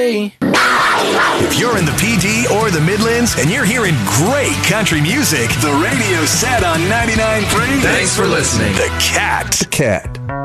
If you're in the PD or the Midlands and you're hearing great country music, the radio's set on 99.3. Thanks for listening. The Cat.